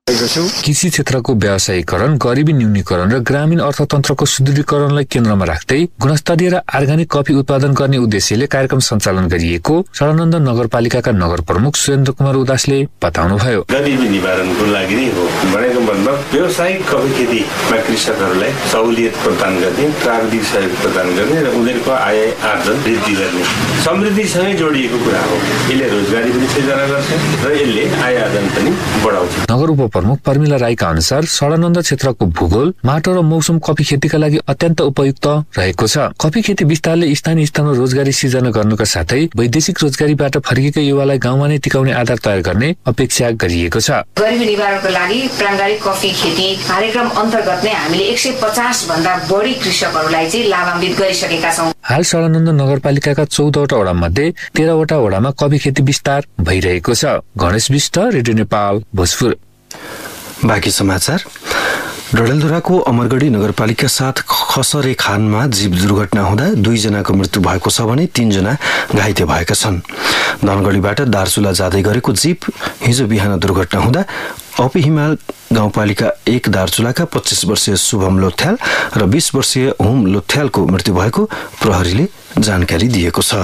कृषि क्षेत्रको व्यावसायीकरण, गरिबी न्यूनीकरण र ग्रामीण अर्थतन्त्रको सुदृढीकरणलाई केन्द्रमा राख्दै गुणस्तरीय र अर्ग्यानिक कफी उत्पादन गर्ने उद्देश्यले कार्यक्रम सञ्चालन गरिएको सडानन्द नगरपालिकाका नगर प्रमुख सुरेन्द्र कुमार उदासले बताउनुभयो। गरिबी निवारणको लागि नै हो भनेको भन्दा व्यावसायिक कफी खेतीमा कृषकहरूलाई सहुलियत प्रदान गर्ने, प्राविधिक सहयोग प्रदान गर्ने र उनीहरूको आय आर्जन वृद्धि गर्ने समृद्धिसँगै जोडिएको कुरा हो। यसले रोजगारी पनि सृजना गर्छ र यसले आय आर्जन पनि बढाउँछ। नगर उपप्रमुख पर्मिला राईका अनुसार सडानन्द क्षेत्रको भूगोल, माटो र मौसम कफी खेतीका लागि अत्यन्त उपयुक्त रहेको छ। कफी खेती विस्तारले स्थानीय स्तरमा रोजगारी सृजना गर्नुका साथै वैदेशिक रोजगारीबाट फर्केका युवालाई गाउँमा नै टिकाउने आधार तयार गर्ने अपेक्षा गरिएको छ। गरिबी निवारणको लागि प्राङ्गारिक कफी खेती कार्यक्रम अन्तर्गत नै हामीले 150 भन्दा बढी कृषकहरूलाई चाहिँ लाभान्वित गरिसकेका छौँ। हाल सडानन्द नगरपालिकाका 14वटा वडा मध्ये 13वटा वडामा कफी खेती विस्तार भइरहेको छ। गणेश विष्ट, रेडियो नेपाल, भोजपुर। बाँकी समाचार। डडेलधुराको अमरगढी नगरपालिका 7 खसरे खानमा जीव दुर्घटना हुँदा 2 जनाको मृत्यु भएको छ भने 3 जना घाइते भएका छन्। धनगढीबाट दार्चुला जाँदै गरेको जीप हिजो बिहान दुर्घटना हुँदा अपी हिमाल गाउँपालिका 1 दार्चुलाका 25 वर्षीय शुभम लोथ्याल र 20 वर्षीय हुम लोथ्यालको मृत्यु भएको प्रहरीले जानकारी दिएको छ।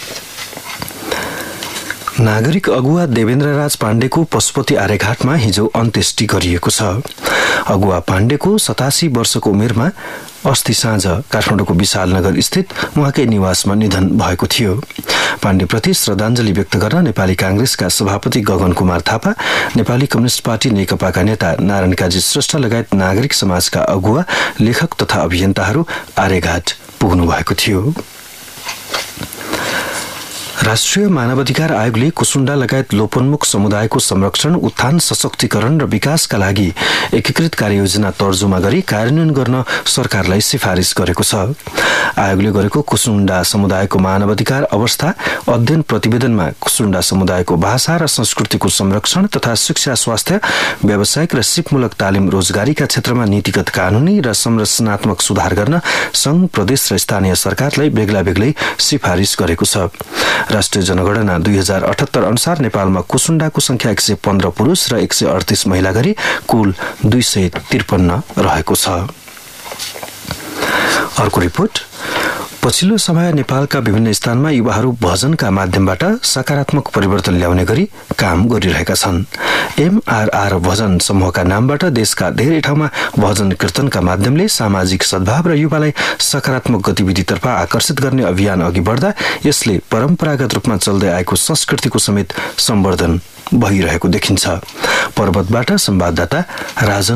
नागरिक अगुवा देवेन्द्र राज पाण्डेको पशुपति आर्यघाटमा हिजो अन्त्येष्टि गरिएको छ। अगुवा पाण्डेको 87 वर्षको उमेरमा अस्ति साँझ काठमाडौँको विशालनगर स्थित उहाँकै निवासमा निधन भएको थियो। पाण्डेप्रति श्रद्धाञ्जली व्यक्त गर्न नेपाली कांग्रेसका सभापति गगन कुमार थापा, नेपाली कम्युनिस्ट पार्टी नेकपाका नेता नारायण काजी श्रेष्ठ लगायत नागरिक समाजका अगुवा, लेखक तथा अभियन्ताहरू आर्यघाट पुग्नु भएको थियो। राष्ट्रिय मानवाधिकार आयोगले कुसुण्डा लगायत लोपोन्मुख समुदायको संरक्षण, उत्थान, सशक्तिकरण र विकासका लागि एकीकृत कार्ययोजना तर्जुमा गरी कार्यान्वयन गर्न सरकारलाई सिफारिस गरेको छ। आयोगले गरेको कुसुण्डा समुदायको मानवाधिकार अवस्था अध्ययन प्रतिवेदनमा कुसुण्डा समुदायको भाषा र संस्कृतिको संरक्षण तथा शिक्षा, स्वास्थ्य, व्यावसायिक र सिपमूलक तालिम, रोजगारीका क्षेत्रमा नीतिगत, कानूनी र संरचनात्मक सुधार गर्न संघ, प्रदेश र स्थानीय सरकारलाई बेग्ला बेग्लै सिफारिस गरेको छ। राष्ट्रिय जनगणना 2078 अनुसार नेपालमा कुसुण्डाको संख्या 115 पुरुष र 138 महिला गरी कुल 253 रहेको छ। अर्को रिपोर्ट। पछिल्लो समय नेपालका विभिन्न स्थानमा युवाहरू भजनका माध्यमबाट सकारात्मक परिवर्तन ल्याउने गरी काम गरिरहेका छन्। MRR भजन समूहका नामबाट देशका धेरै ठाउँमा भजन कीर्तनका माध्यमले सामाजिक सद्भाव र युवालाई सकारात्मक गतिविधितर्फ आकर्षित गर्ने अभियान अघि बढ्दा यसले परम्परागत रूपमा चल्दै आएको संस्कृतिको समेत सम्वर्धन भइरहेको देखिन्छ। पर्वतबाट संवाददाता राजन